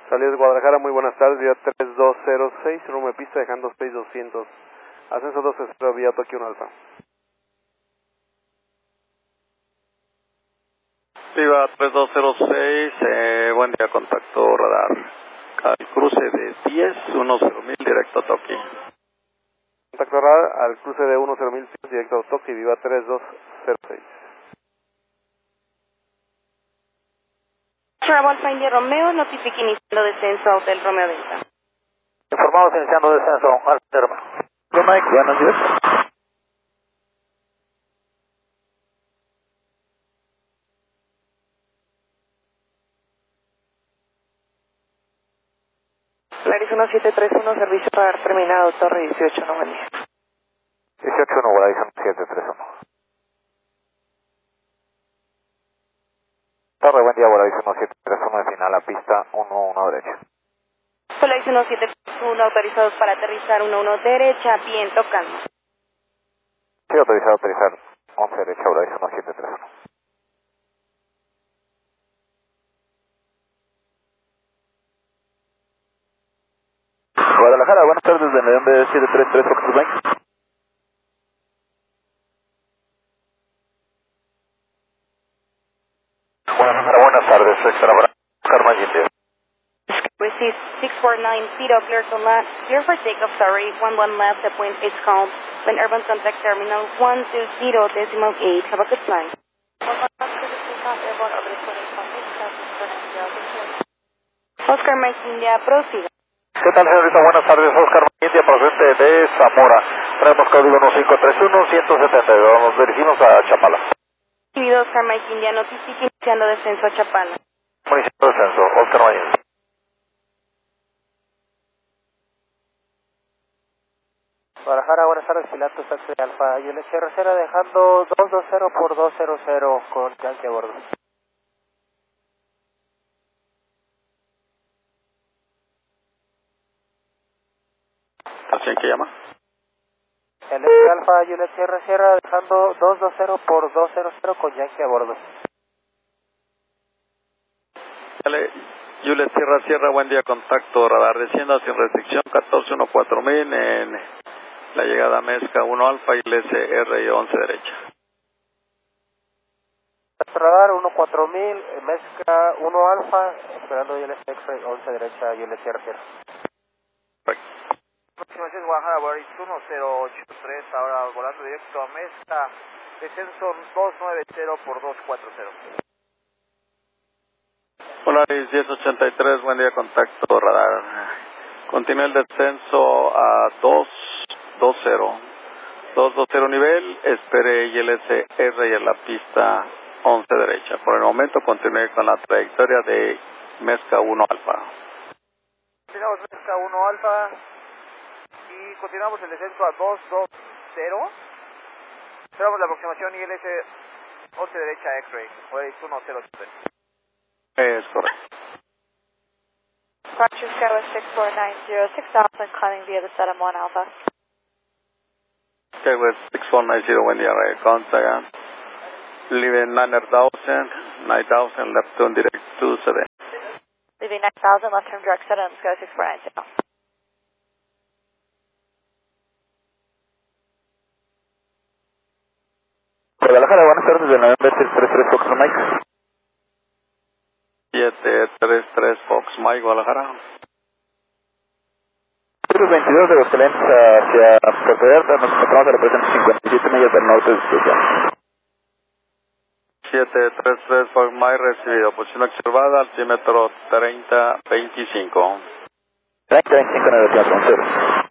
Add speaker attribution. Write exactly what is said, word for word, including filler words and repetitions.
Speaker 1: Salida de Guadalajara, muy buenas tardes, vía tres dos cero seis, rumbo de pista dejando Space doscientos. Ascenso dos cero, vía Tokio uno Alfa.
Speaker 2: Viva tres dos cero seis, eh, buen día, contacto radar. Al cruce de diez uno cero mil, directo a Tokio.
Speaker 1: Contacto radar al cruce de diez mil pies, directo a Tokio, viva tres dos cero seis.
Speaker 3: Bravo Alfa India Romeo, notifique iniciando descenso a Hotel Romeo Delta.
Speaker 4: Informados iniciando descenso, Alfa Romeo. Mike, buenos días.
Speaker 5: Laris uno siete tres uno, servicio radar terminado, Torre dieciocho uno, buen día.
Speaker 4: dieciocho uno, Horizon siete tres uno. Torre, buen día, Horizon uno siete tres uno, de final a pista uno uno derecha.
Speaker 3: Laris uno siete tres uno, autorizados para aterrizar uno uno derecha, bien tocando.
Speaker 4: Sí, autorizado a aterrizar once derecha, Horizon uno siete tres uno. Guadalajara, buenas tardes, de November siete tres tres, Fox Mike. Guadalajara, buenas tardes, extra Oscar Mayinde.
Speaker 3: Receive six four nine, Tito, clear to left, clear for takeoff, sorry, one one left, the point is calm, when urban contact terminal one two zero decimal eight, have a good flight. Oscar Mike India, prosiga.
Speaker 4: ¿Qué tal, señorita? Buenas tardes, Oscar Mayinde, procedente de Zamora. Traemos código uno cinco tres uno, uno siete dos, nos dirigimos a Chapala.
Speaker 3: Recibido Oscar Mike India, notifique iniciando descenso a Chapala.
Speaker 4: Municipio de descenso, Oscar Mayinde.
Speaker 5: Guadalajara, buenas tardes, Pilatos, taxi de Alfa, yo le cierro cera dejando dos dos cero por dos cero cero con Yankee a bordo.
Speaker 2: ¿Así en qué llama?
Speaker 5: El F Alfa, yo le cierro cera dejando dos dos cero por dos cero cero con Yankee a bordo.
Speaker 2: Dale, Juliet Sierra Sierra, buen día, contacto radar, descienda sin restricción, catorce uno cuatro mil en la llegada a Mezca uno Alfa y L S R y once derecha.
Speaker 5: Radar uno cuatro mil, Mezcla uno Alfa, esperando yo le X-Ray once derecha, yo le cierro cera.
Speaker 2: Perfecto.
Speaker 6: Aproximación Guadalajara, Boris uno cero ocho tres, ahora volando directo a Mezca, descenso dos nueve cero por dos cuatro cero.
Speaker 2: Polaris diez ochenta y tres, buen día, contacto radar. Continúa el descenso a dos dos cero. dos dos cero nivel, espere I L S R y en la pista once derecha. Por el momento continúe con la trayectoria de Mezca uno Alfa.
Speaker 6: Continuamos Mezca uno Alfa y continuamos el descenso a dos dos cero. Esperamos la aproximación I L S once derecha X-Ray, Boris uno cero tres.
Speaker 2: Es correcto.
Speaker 7: Roger Skyway six four nine zero six thousand, climbing via the seven one Alpha.
Speaker 2: Skywest six four nine zero, buen día, right, contact. Leaving nine thousand, nine thousand, left turn direct to seven.
Speaker 7: Leaving nine thousand, left turn direct seven, Skyway six four nine zero.
Speaker 4: Guadalajara, buenas tardes, de November siete tres tres, Fox Mike.
Speaker 2: siete tres tres Fox Mike, Guadalajara.
Speaker 4: Sur veintidós de Aguascalientes hacia Puerto Vallarta, nos encontramos a la presente cincuenta y siete millas del norte de Estación.
Speaker 2: siete tres tres Fox Mike, recibido. Posición observada, altímetro treinta veinticinco.
Speaker 4: treinta veinticinco negativa con cero.